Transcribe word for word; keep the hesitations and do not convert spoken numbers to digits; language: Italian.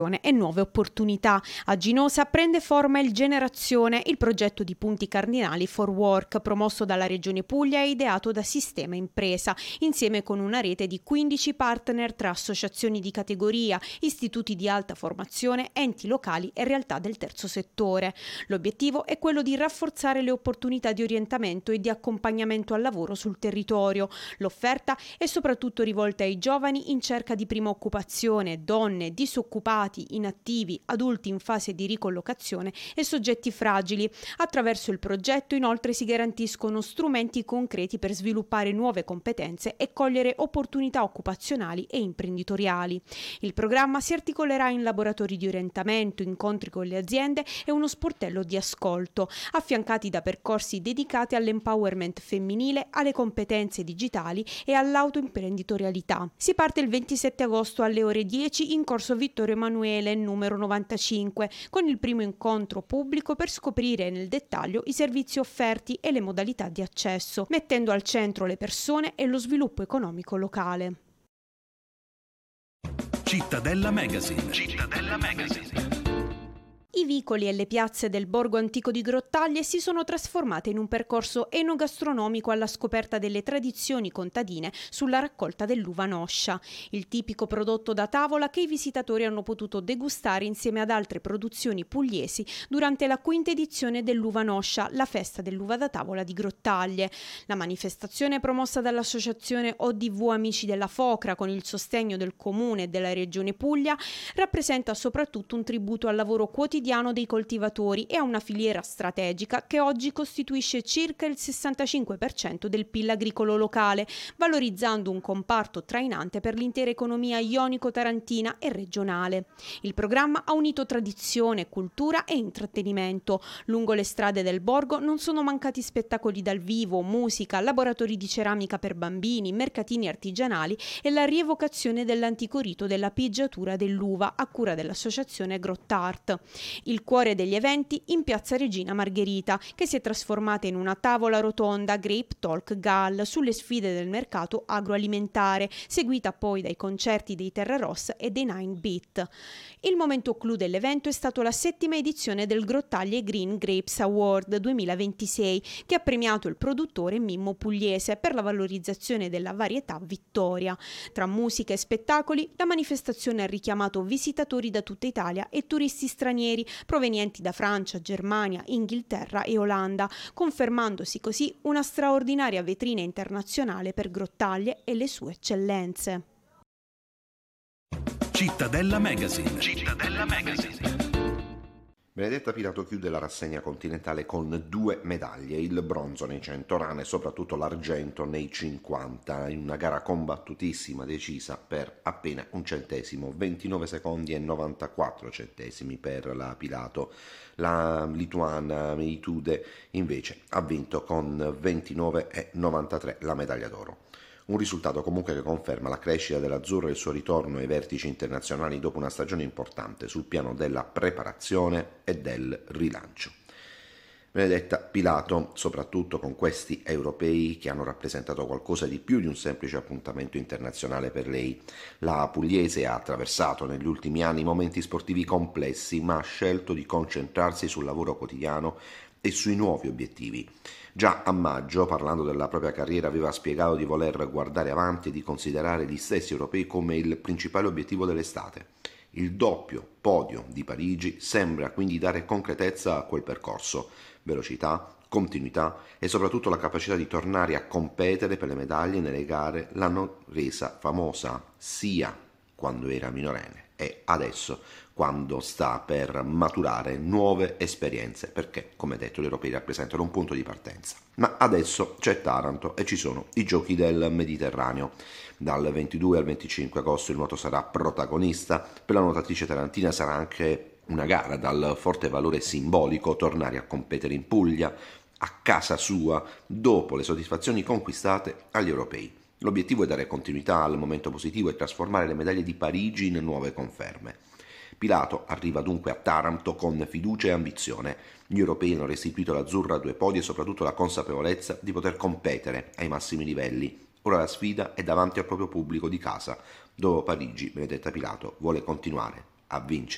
e nuove opportunità. A Ginosa prende forma il Generazione, il progetto di punti cardinali for work promosso dalla Regione Puglia e ideato da Sistema Impresa, insieme con una rete di quindici partner tra associazioni di categoria, istituti di alta formazione, enti locali e realtà del terzo settore. L'obiettivo è quello di rafforzare le opportunità di orientamento e di accompagnamento al lavoro sul territorio. L'offerta è soprattutto rivolta ai giovani in cerca di prima occupazione, donne, disoccupati, inattivi, adulti in fase di ricollocazione e soggetti fragili. Attraverso il progetto inoltre si garantiscono strumenti concreti per sviluppare nuove competenze e cogliere opportunità occupazionali e imprenditoriali. Il programma si articolerà in laboratori di orientamento, incontri con le aziende e uno sportello di ascolto, affiancati da percorsi dedicati all'empowerment femminile, alle competenze digitali e all'autoimprenditorialità. Si parte il ventisette agosto alle ore dieci in corso Vittorio Emanuele numero novantacinque, con il primo incontro pubblico per scoprire nel dettaglio i servizi offerti e le modalità di accesso, mettendo al centro le persone e lo sviluppo economico locale. Cittadella Magazine. Cittadella Magazine. I vicoli e le piazze del borgo antico di Grottaglie si sono trasformate in un percorso enogastronomico alla scoperta delle tradizioni contadine sulla raccolta dell'uva noscia, il tipico prodotto da tavola che i visitatori hanno potuto degustare insieme ad altre produzioni pugliesi durante la quinta edizione dell'uva noscia, la festa dell'uva da tavola di Grottaglie. La manifestazione, promossa dall'associazione O D V Amici della Focra con il sostegno del Comune e della Regione Puglia, rappresenta soprattutto un tributo al lavoro quotidiano dei coltivatori e a una filiera strategica che oggi costituisce circa il sessantacinque per cento del P I L agricolo locale, valorizzando un comparto trainante per l'intera economia ionico-tarantina e regionale. Il programma ha unito tradizione, cultura e intrattenimento. Lungo le strade del borgo non sono mancati spettacoli dal vivo, musica, laboratori di ceramica per bambini, mercatini artigianali e la rievocazione dell'antico rito della pigiatura dell'uva a cura dell'associazione Grottart. Il cuore degli eventi in piazza Regina Margherita, che si è trasformata in una tavola rotonda Grape Talk Gal sulle sfide del mercato agroalimentare, seguita poi dai concerti dei Terra Rossa e dei Nine Beat. Il momento clou dell'evento è stato la settima edizione del Grottaglie Green Grapes Award duemilaventisei, che ha premiato il produttore Mimmo Pugliese per la valorizzazione della varietà Vittoria. Tra musica e spettacoli, la manifestazione ha richiamato visitatori da tutta Italia e turisti stranieri provenienti da Francia, Germania, Inghilterra e Olanda, confermandosi così una straordinaria vetrina internazionale per Grottaglie e le sue eccellenze. Cittadella Magazine. Cittadella Magazine. Benedetta Pilato chiude la rassegna continentale con due medaglie, il bronzo nei cento rane e soprattutto l'argento nei cinquanta, in una gara combattutissima, decisa per appena un centesimo, ventinove secondi e novantaquattro centesimi per la Pilato. La lituana Meitude invece ha vinto con ventinove e novantatré la medaglia d'oro. Un risultato comunque che conferma la crescita dell'azzurro e il suo ritorno ai vertici internazionali dopo una stagione importante sul piano della preparazione e del rilancio. Benedetta Pilato, soprattutto con questi europei che hanno rappresentato qualcosa di più di un semplice appuntamento internazionale per lei. La pugliese ha attraversato negli ultimi anni momenti sportivi complessi, ma ha scelto di concentrarsi sul lavoro quotidiano e sui nuovi obiettivi. Già a maggio, parlando della propria carriera, aveva spiegato di voler guardare avanti e di considerare gli stessi europei come il principale obiettivo dell'estate. Il doppio podio di Parigi sembra quindi dare concretezza a quel percorso, velocità, continuità e soprattutto la capacità di tornare a competere per le medaglie nelle gare l'hanno resa famosa sia quando era minorenne e adesso quando sta per maturare nuove esperienze, perché, come detto, gli europei rappresentano un punto di partenza. Ma adesso c'è Taranto e ci sono i Giochi del Mediterraneo. Dal ventidue al venticinque agosto il nuoto sarà protagonista, per la nuotatrice tarantina sarà anche una gara dal forte valore simbolico tornare a competere in Puglia, a casa sua, dopo le soddisfazioni conquistate agli europei. L'obiettivo è dare continuità al momento positivo e trasformare le medaglie di Parigi in nuove conferme. Pilato arriva dunque a Taranto con fiducia e ambizione. Gli europei hanno restituito all'azzurra due podi e soprattutto la consapevolezza di poter competere ai massimi livelli. Ora la sfida è davanti al proprio pubblico di casa. Dopo Parigi, Benedetta Pilato vuole continuare a vincere.